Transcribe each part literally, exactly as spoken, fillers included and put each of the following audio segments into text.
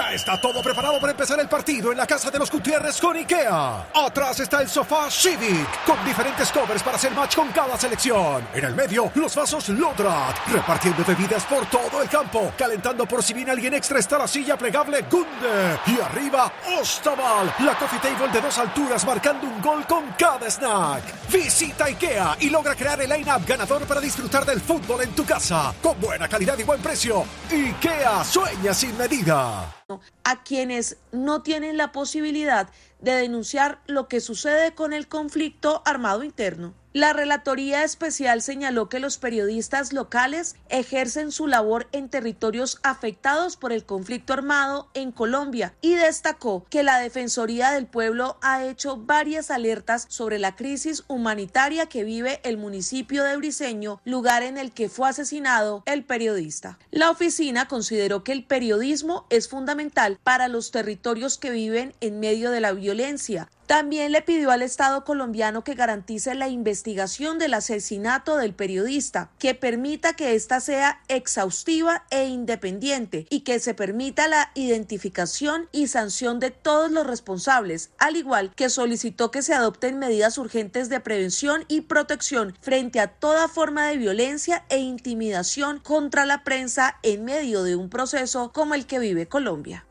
Ya está todo preparado para empezar el partido en la casa de los Gutiérrez con IKEA. Atrás está el sofá Civic, con diferentes covers para hacer match con cada selección. En el medio, los vasos Lodrat, repartiendo bebidas por todo el campo. Calentando por si viene alguien extra está la silla plegable Gunde. Y arriba, Ostaval, la coffee table de dos alturas marcando un gol con cada snack. Visita IKEA y logra crear el line-up ganador para disfrutar del fútbol en tu casa. Con buena calidad y buen precio. IKEA, sueña sin medida. A quienes no tienen la posibilidad de denunciar lo que sucede con el conflicto armado interno. La Relatoría Especial señaló que los periodistas locales ejercen su labor en territorios afectados por el conflicto armado en Colombia y destacó que la Defensoría del Pueblo ha hecho varias alertas sobre la crisis humanitaria que vive el municipio de Briceño, lugar en el que fue asesinado el periodista. La oficina consideró que el periodismo es fundamental para los territorios que viven en medio de la violencia. También le pidió al Estado colombiano que garantice la investigación del asesinato del periodista, que permita que ésta sea exhaustiva e independiente y que se permita la identificación y sanción de todos los responsables, al igual que solicitó que se adopten medidas urgentes de prevención y protección frente a toda forma de violencia e intimidación contra la prensa en medio de un proceso como el que vive Colombia.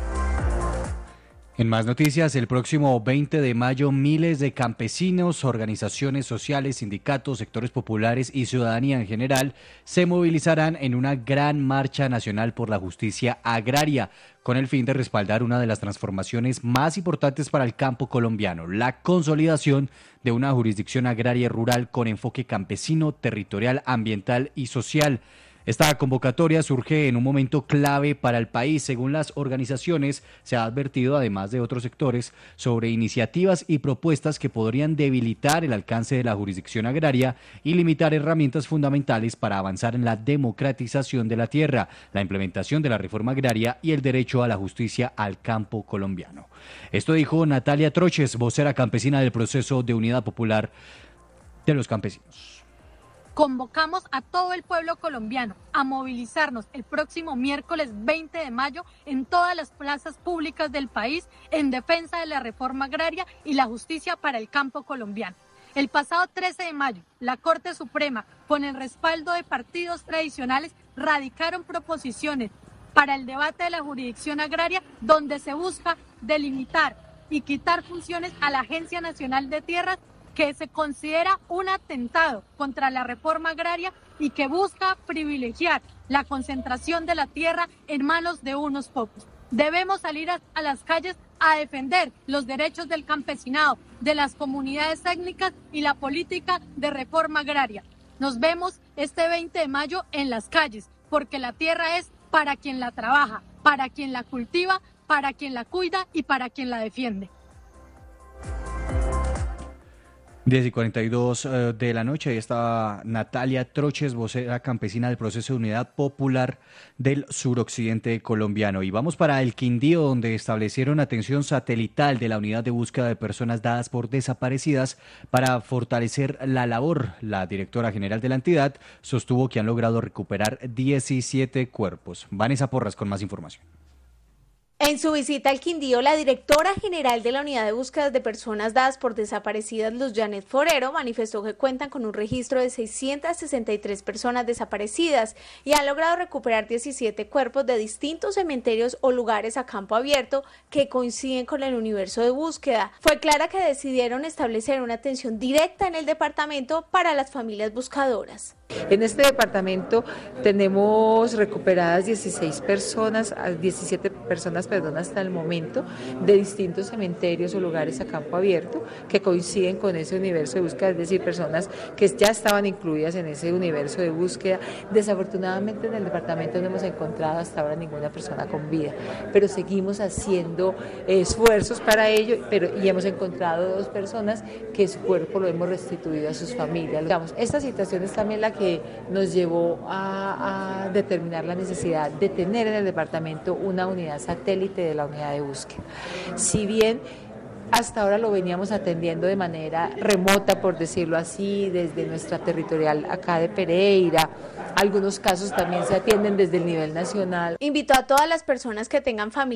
En más noticias, el próximo veinte de mayo, miles de campesinos, organizaciones sociales, sindicatos, sectores populares y ciudadanía en general se movilizarán en una gran marcha nacional por la justicia agraria, con el fin de respaldar una de las transformaciones más importantes para el campo colombiano, la consolidación de una jurisdicción agraria rural con enfoque campesino, territorial, ambiental y social. Esta convocatoria surge en un momento clave para el país. Según las organizaciones, se ha advertido, además de otros sectores, sobre iniciativas y propuestas que podrían debilitar el alcance de la jurisdicción agraria y limitar herramientas fundamentales para avanzar en la democratización de la tierra, la implementación de la reforma agraria y el derecho a la justicia al campo colombiano. Esto dijo Natalia Troches, vocera campesina del Proceso de Unidad Popular de los Campesinos. Convocamos a todo el pueblo colombiano a movilizarnos el próximo miércoles veinte de mayo en todas las plazas públicas del país en defensa de la reforma agraria y la justicia para el campo colombiano. El pasado trece de mayo, la Corte Suprema, con el respaldo de partidos tradicionales, radicaron proposiciones para el debate de la jurisdicción agraria donde se busca delimitar y quitar funciones a la Agencia Nacional de Tierras, que se considera un atentado contra la reforma agraria y que busca privilegiar la concentración de la tierra en manos de unos pocos. Debemos salir a, a las calles a defender los derechos del campesinado, de las comunidades étnicas y la política de reforma agraria. Nos vemos este veinte de mayo en las calles, porque la tierra es para quien la trabaja, para quien la cultiva, para quien la cuida y para quien la defiende. diez y cuarenta y dos uh, de la noche, ahí está Natalia Troches, vocera campesina del Proceso de Unidad Popular del suroccidente colombiano. Y vamos para el Quindío, donde establecieron atención satelital de la Unidad de Búsqueda de Personas Dadas por Desaparecidas para fortalecer la labor. La directora general de la entidad sostuvo que han logrado recuperar diecisiete cuerpos. Vanessa Porras con más información. En su visita al Quindío, la directora general de la Unidad de Búsquedas de Personas Dadas por Desaparecidas, Luz Janet Forero, manifestó que cuentan con un registro de seiscientas sesenta y tres personas desaparecidas y han logrado recuperar diecisiete cuerpos de distintos cementerios o lugares a campo abierto que coinciden con el universo de búsqueda. Fue clara que decidieron establecer una atención directa en el departamento para las familias buscadoras. En este departamento tenemos recuperadas dieciséis personas, diecisiete personas, perdón, hasta el momento, de distintos cementerios o lugares a campo abierto que coinciden con ese universo de búsqueda, es decir, personas que ya estaban incluidas en ese universo de búsqueda. Desafortunadamente en el departamento no hemos encontrado hasta ahora ninguna persona con vida, pero seguimos haciendo esfuerzos para ello, pero y hemos encontrado dos personas que su cuerpo lo hemos restituido a sus familias. Digamos, esta situación es también la que nos llevó a, a determinar la necesidad de tener en el departamento una unidad satélite de la unidad de búsqueda. Si bien hasta ahora lo veníamos atendiendo de manera remota, por decirlo así, desde nuestra territorial acá de Pereira, algunos casos también se atienden desde el nivel nacional. Invitó a todas las personas que tengan familia